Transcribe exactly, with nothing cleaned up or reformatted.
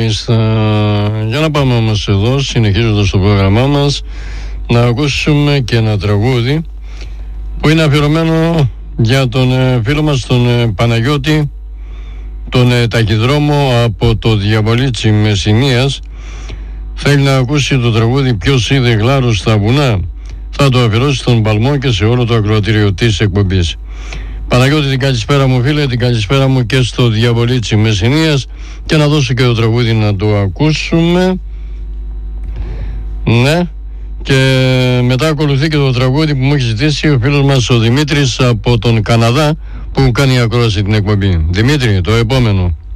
μάλιστα. Για να πάμε όμως εδώ, συνεχίζοντας το πρόγραμμά μας, να ακούσουμε και ένα τραγούδι που είναι αφιερωμένο για τον φίλο μας τον Παναγιώτη, τον ταχυδρόμο από το Διαβολίτσι Μεσσηνίας. Θέλει να ακούσει το τραγούδι «Ποιος είδε γλάρους στα βουνά». Θα το αφιερώσει στον Παλμό και σε όλο το ακροατήριο της εκπομπής. Παναγιώτη, την καλησπέρα μου φίλε, την καλησπέρα μου και στο Διαβολίτσι Μεσσηνίας, και να δώσω και το τραγούδι να το ακούσουμε. Ναι. Και μετά ακολουθεί και το τραγούδι που μου έχει ζητήσει ο φίλος μας ο Δημήτρης από τον Καναδά, που κάνει ακρόαση την εκπομπή. Δημήτρη, το επόμενο.